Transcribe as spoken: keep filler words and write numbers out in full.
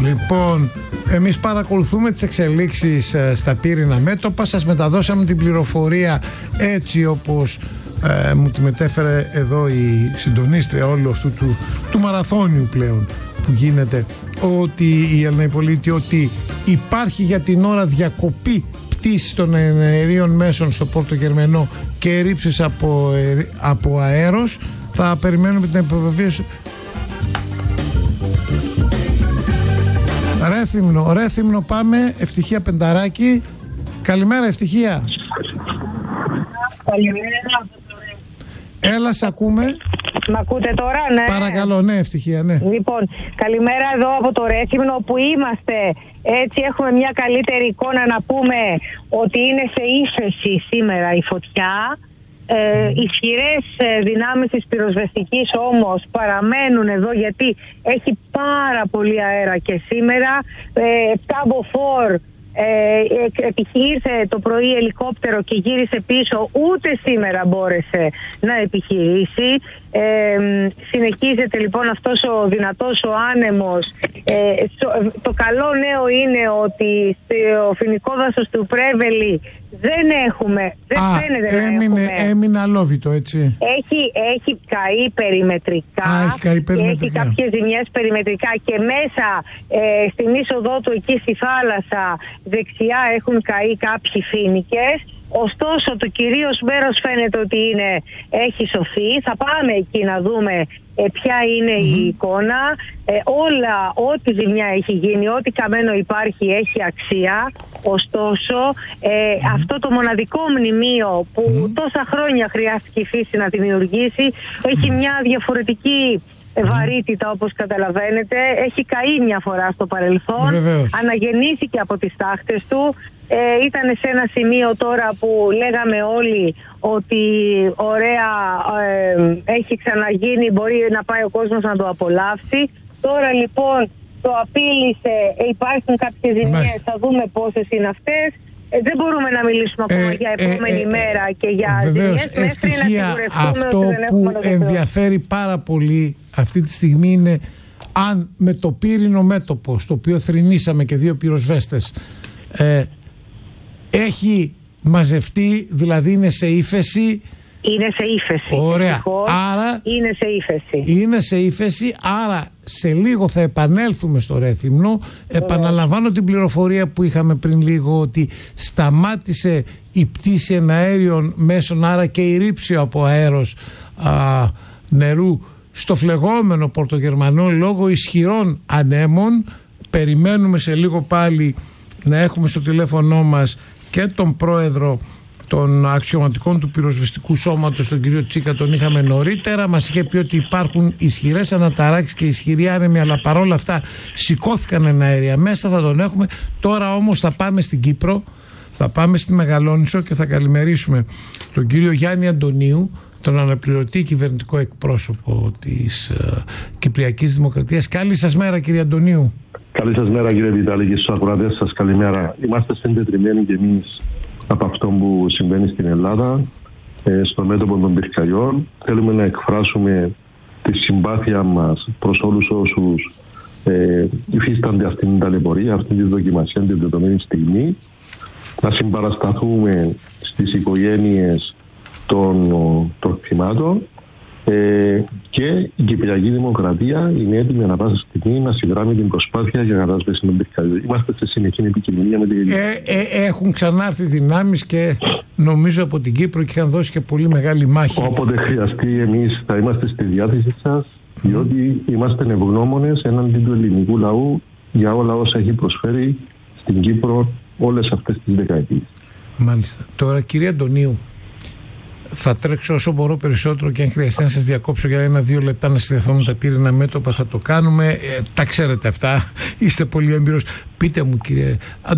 Λοιπόν, εμείς παρακολουθούμε τις εξελίξεις ε, στα πύρινα μέτωπα. Σας μεταδώσαμε την πληροφορία έτσι όπως ε, μου τη μετέφερε εδώ η συντονίστρια όλου αυτού του, του μαραθώνιου πλέον που γίνεται, ότι η Ελληνοπολίτη, ότι υπάρχει για την ώρα διακοπή πτήσης των αερίων μέσων στο Πόρτο Γερμενό και ρήψεις από, από αέρος. Θα περιμένουμε την επιβεβαίωση. Ρέθυμνο, Ρέθυμνο πάμε. Ευτυχία Πενταράκη. Καλημέρα Ευτυχία. Καλημέρα. Έλα, σ' ακούμε. Μ' ακούτε τώρα, ναι? Παρακαλώ, ναι Ευτυχία, ναι. Λοιπόν, καλημέρα εδώ από το Ρέθυμνο που είμαστε. Έτσι έχουμε μια καλύτερη εικόνα να πούμε ότι είναι σε ύφεση σήμερα η φωτιά. Ε, ισχυρές δυνάμεις της πυροσβεστικής όμως παραμένουν εδώ γιατί έχει πάρα πολύ αέρα και σήμερα. ε, επτά μποφόρ ε, επιχείρησε το πρωί ελικόπτερο και γύρισε πίσω, ούτε σήμερα μπόρεσε να επιχειρήσει. Ε, συνεχίζεται λοιπόν αυτός ο δυνατός ο άνεμος. Ε, το καλό νέο είναι ότι στο φοινικό δάσος του Πρέβελη δεν έχουμε, δεν Α, φαίνεται έμεινε, να έχουμε. έμεινε αλόβητο, έτσι. Έχει, έχει καεί περιμετρικά. Α, έχει καεί περιμετρικά. Έχει κάποιες ζημιές περιμετρικά και μέσα ε, στην είσοδό του εκεί στη θάλασσα δεξιά έχουν καεί κάποιοι φοίνικες. Ωστόσο το κυρίως μέρος φαίνεται ότι είναι, έχει σωθεί. Θα πάμε εκεί να δούμε ε, ποια είναι mm-hmm. η εικόνα. Ε, όλα, ό,τι ζημιά έχει γίνει, ό,τι καμένο υπάρχει έχει αξία. Ωστόσο ε, mm-hmm. αυτό το μοναδικό μνημείο που mm-hmm. τόσα χρόνια χρειάστηκε η φύση να δημιουργήσει έχει μια διαφορετική βαρύτητα, όπως καταλαβαίνετε. Έχει καεί μια φορά στο παρελθόν. Βεβαίως. Αναγεννήθηκε από τις τάχτες του. Ε, ήταν σε ένα σημείο τώρα που λέγαμε όλοι ότι ωραία ε, έχει ξαναγίνει, μπορεί να πάει ο κόσμος να το απολαύσει. Τώρα λοιπόν το απείλησε, ε, υπάρχουν κάποιες ζημιές, θα δούμε πόσες είναι αυτές. Ε, δεν μπορούμε να μιλήσουμε ακόμα ε, για επόμενη ε, ε, μέρα και για βεβαίως, ζημιές μέχρι να σιγουρευτούμε αυτό ότι δεν έχουμε που ενδιαφέρει πάρα πολύ αυτή τη στιγμή είναι αν με το πύρινο μέτωπο στο οποίο θρηνήσαμε και δύο πυροσβέστες ε, έχει μαζευτεί, δηλαδή είναι σε ύφεση. Είναι σε ύφεση. Ωραία. Άρα είναι σε ύφεση. Είναι σε ύφεση, άρα σε λίγο θα επανέλθουμε στο Ρέθυμνο. Επαναλαμβάνω την πληροφορία που είχαμε πριν λίγο, ότι σταμάτησε η πτήση εναέριων μέσων, άρα και η ρήψη από αέρος α, νερού στο φλεγόμενο Πορτογερμανό λόγω ισχυρών ανέμων. Περιμένουμε σε λίγο πάλι να έχουμε στο τηλέφωνο μας και τον πρόεδρο των αξιωματικών του πυροσβεστικού σώματος, τον κύριο Τσίκα, τον είχαμε νωρίτερα. Μας είχε πει ότι υπάρχουν ισχυρές αναταράξεις και ισχυροί άνεμοι, αλλά παρόλα αυτά σηκώθηκαν εναέρια μέσα, θα τον έχουμε. Τώρα όμως θα πάμε στην Κύπρο, θα πάμε στη Μεγαλόνισσο και θα καλημερίσουμε τον κύριο Γιάννη Αντωνίου, τον αναπληρωτή κυβερνητικό εκπρόσωπο της uh, Κυπριακής Δημοκρατίας. Καλή σας μέρα κύριε Αντωνίου. Καλή σας μέρα κύριε Βιτάλη και στους ακροατές σας καλημέρα. Είμαστε συντετριμένοι και εμείς από αυτό που συμβαίνει στην Ελλάδα, ε, στο μέτωπο των πυρκαγιών. Θέλουμε να εκφράσουμε τη συμπάθεια μας προς όλους όσους ε, υφίστανται αυτήν την ταλαιπωρία, αυτήν την δοκιμασία την δεδομένη στιγμή. Να συμπαρασταθούμε στις οικογένειες των, των θυμάτων. Ε, και η Κυπριακή Δημοκρατία είναι έτοιμη ανά πάσα στιγμή να συνδράμει την προσπάθεια για κατάσβεση των πυρκαγιών. Είμαστε σε συνεχή επικοινωνία με την ε, ε, Έχουν ξανάρθει δυνάμεις και νομίζω από την Κύπρο και είχαν δώσει και πολύ μεγάλη μάχη. Όποτε χρειαστεί, εμείς θα είμαστε στη διάθεση σας, διότι είμαστε ευγνώμονες έναντι του ελληνικού λαού για όλα όσα έχει προσφέρει στην Κύπρο όλες αυτές τις δεκαετίες. Μάλιστα. Τώρα κύριε Αντωνίου, θα τρέξω όσο μπορώ περισσότερο και αν χρειαστεί να σας διακόψω για ένα-δύο λεπτά να συνδεθώ με τα πύρινα μέτωπα, θα το κάνουμε. Ε, τα ξέρετε αυτά, είστε πολύ έμπειρος. Πείτε μου κύριε